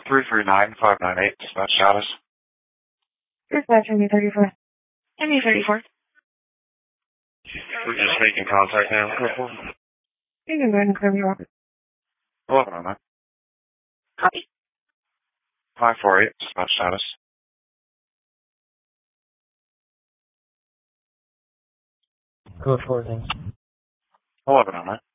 339-598, dispatch status. Dispatch MU34. MU34. We're just making contact now. You can go ahead and clear me off. 1109. Copy. 548, dispatch status. Code 4, thanks. 1109.